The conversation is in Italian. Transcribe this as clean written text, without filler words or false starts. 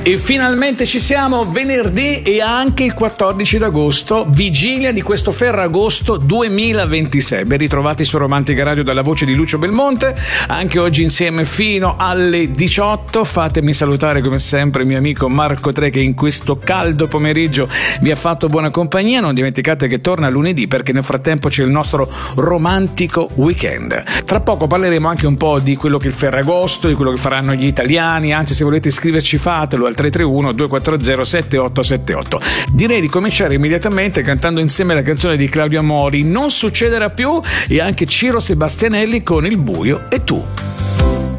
E finalmente ci siamo, venerdì e anche il 14 d'agosto, vigilia di questo Ferragosto 2026. Ben ritrovati su Romantica Radio dalla voce di Lucio Belmonte, anche oggi insieme fino alle 18. Fatemi salutare come sempre il mio amico Marco Tre, che in questo caldo pomeriggio vi ha fatto buona compagnia. Non dimenticate che torna lunedì, perché nel frattempo c'è il nostro romantico weekend. Tra poco parleremo anche un po' di quello che è il Ferragosto, di quello che faranno gli italiani. Anzi, se volete iscriverci fatelo al 331 240 7878. Direi di cominciare immediatamente cantando insieme la canzone di Claudio Amori, Non succederà più, e anche Ciro Sebastianelli con Il buio e tu.